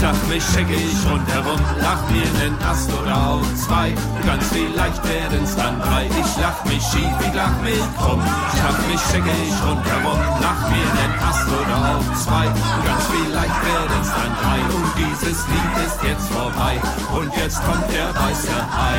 Schlag mich, checke ich rundherum, lach mir nen Ast oder auch zwei. Ganz vielleicht werden's dann drei. Ich lach mich schief, ich lach mich krumm. Schlag mich, checke ich rundherum, lach mir nen Ast oder auch zwei. Ganz vielleicht werden's dann drei. Und dieses Lied ist jetzt vorbei. Und jetzt kommt der weiße Hai.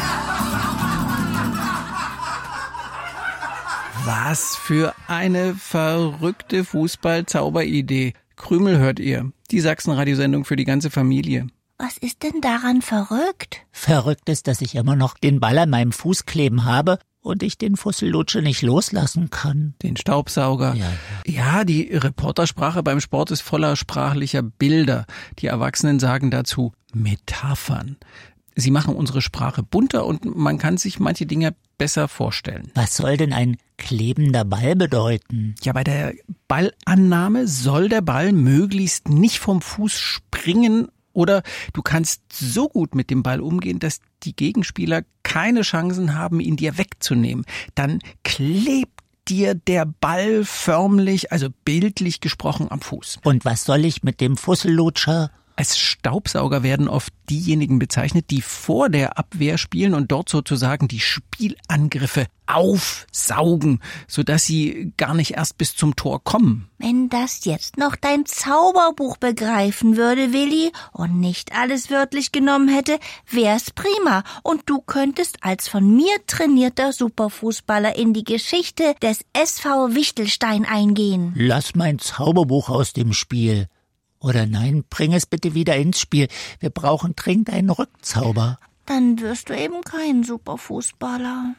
Was für eine verrückte Fußball-Zauberidee. Krümel hört ihr. Die Sachsen-Radiosendung für die ganze Familie. Was ist denn daran verrückt? Verrückt ist, dass ich immer noch den Ball an meinem Fuß kleben habe und ich den Fussellutsche nicht loslassen kann. Den Staubsauger. Ja, die Reportersprache beim Sport ist voller sprachlicher Bilder. Die Erwachsenen sagen dazu Metaphern. Sie machen unsere Sprache bunter und man kann sich manche Dinge besser vorstellen. Was soll denn ein klebender Ball bedeuten? Ja, bei der Ballannahme soll der Ball möglichst nicht vom Fuß springen oder du kannst so gut mit dem Ball umgehen, dass die Gegenspieler keine Chancen haben, ihn dir wegzunehmen. Dann klebt dir der Ball förmlich, also bildlich gesprochen, am Fuß. Und was soll ich mit dem Fussellutscher? Als Staubsauger werden oft diejenigen bezeichnet, die vor der Abwehr spielen und dort sozusagen die Spielangriffe aufsaugen, sodass sie gar nicht erst bis zum Tor kommen. Wenn das jetzt noch dein Zauberbuch begreifen würde, Willi, und nicht alles wörtlich genommen hätte, wär's prima. Und du könntest als von mir trainierter Superfußballer in die Geschichte des SV Wichtelstein eingehen. Lass mein Zauberbuch aus dem Spiel. Oder nein, bring es bitte wieder ins Spiel. Wir brauchen dringend einen Rückzauber. Dann wirst du eben kein Superfußballer.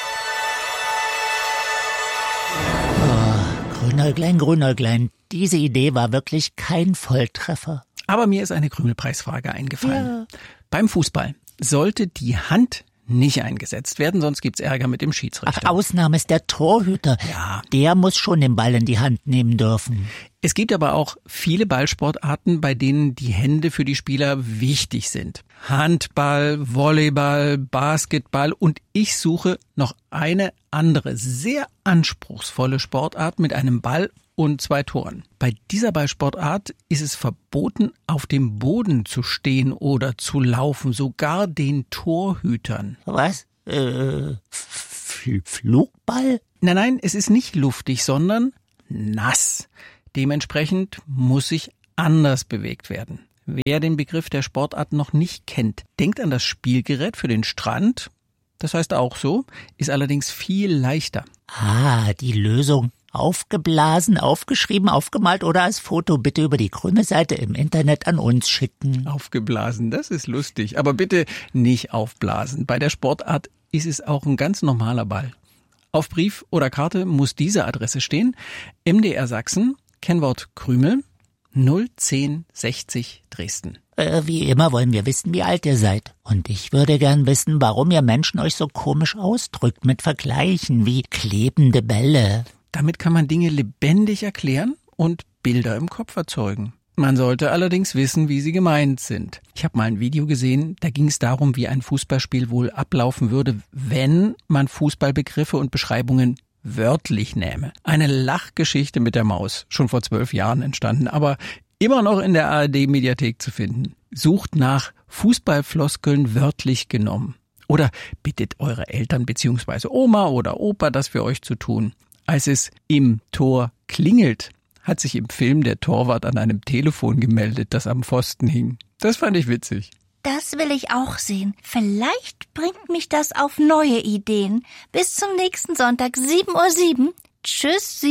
Oh, Grünäuglein, diese Idee war wirklich kein Volltreffer. Aber mir ist eine Krümelpreisfrage eingefallen. Ja. Beim Fußball sollte die Hand nicht eingesetzt werden, sonst gibt's Ärger mit dem Schiedsrichter. Ach, Ausnahme ist der Torhüter. Ja. Der muss schon den Ball in die Hand nehmen dürfen. Es gibt aber auch viele Ballsportarten, bei denen die Hände für die Spieler wichtig sind. Handball, Volleyball, Basketball und ich suche noch eine andere, sehr anspruchsvolle Sportart mit einem Ball und 2 Toren. Bei dieser Ballsportart ist es verboten, auf dem Boden zu stehen oder zu laufen, sogar den Torhütern. Was? Flugball? Nein, es ist nicht luftig, sondern nass. Dementsprechend muss sich anders bewegt werden. Wer den Begriff der Sportart noch nicht kennt, denkt an das Spielgerät für den Strand. Das heißt auch so, ist allerdings viel leichter. Ah, die Lösung. Aufgeblasen, aufgeschrieben, aufgemalt oder als Foto bitte über die Krümelseite im Internet an uns schicken. Aufgeblasen, das ist lustig. Aber bitte nicht aufblasen. Bei der Sportart ist es auch ein ganz normaler Ball. Auf Brief oder Karte muss diese Adresse stehen. MDR Sachsen, Kennwort Krümel, 01060 Dresden. Wie immer wollen wir wissen, wie alt ihr seid. Und ich würde gern wissen, warum ihr Menschen euch so komisch ausdrückt mit Vergleichen wie klebende Bälle. Damit kann man Dinge lebendig erklären und Bilder im Kopf erzeugen. Man sollte allerdings wissen, wie sie gemeint sind. Ich habe mal ein Video gesehen, da ging es darum, wie ein Fußballspiel wohl ablaufen würde, wenn man Fußballbegriffe und Beschreibungen wörtlich nähme. Eine Lachgeschichte mit der Maus, schon vor 12 Jahren entstanden, aber immer noch in der ARD-Mediathek zu finden. Sucht nach Fußballfloskeln wörtlich genommen. Oder bittet eure Eltern bzw. Oma oder Opa, das für euch zu tun. Als es im Tor klingelt, hat sich im Film der Torwart an einem Telefon gemeldet, das am Pfosten hing. Das fand ich witzig. Das will ich auch sehen. Vielleicht bringt mich das auf neue Ideen. Bis zum nächsten Sonntag, 7:07 Uhr. Tschüss,